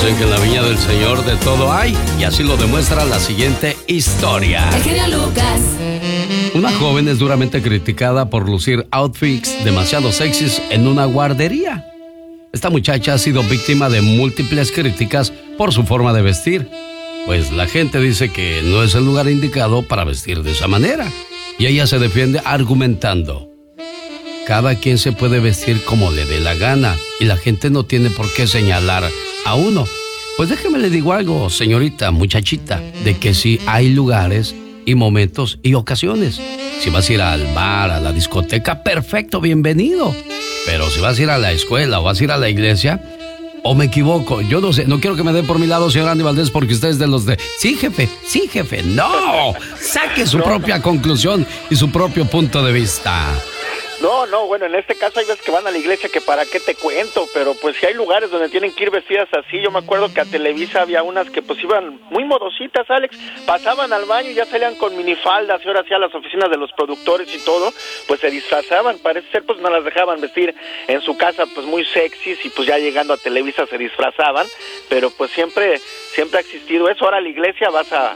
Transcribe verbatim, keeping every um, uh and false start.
Dicen que en la viña del Señor de todo hay, y así lo demuestra la siguiente historia. El genio Lucas. Una joven es duramente criticada por lucir outfits demasiado sexys en una guardería. Esta muchacha ha sido víctima de múltiples críticas por su forma de vestir, pues la gente dice que no es el lugar indicado para vestir de esa manera. Y ella se defiende argumentando: cada quien se puede vestir como le dé la gana y la gente no tiene por qué señalar a uno. Pues déjeme le digo algo, señorita, muchachita, de que sí hay lugares y momentos y ocasiones. Si vas a ir al bar, a la discoteca, perfecto, bienvenido. Pero si vas a ir a la escuela o vas a ir a la iglesia, o me equivoco, yo no sé, no quiero que me dé por mi lado, señor Andy Valdés, porque usted es de los de, sí jefe, sí jefe, no, saque su no, propia no. conclusión y su propio punto de vista. No, no, bueno, en este caso hay veces que van a la iglesia que para qué te cuento, pero pues si hay lugares donde tienen que ir vestidas así. Yo me acuerdo que a Televisa había unas que pues iban muy modositas, Alex, pasaban al baño y ya salían con minifaldas, y ahora sí a las oficinas de los productores y todo, pues se disfrazaban, parece ser pues no las dejaban vestir en su casa pues muy sexys, y pues ya llegando a Televisa se disfrazaban, pero pues siempre, siempre ha existido eso. Ahora a la iglesia vas a,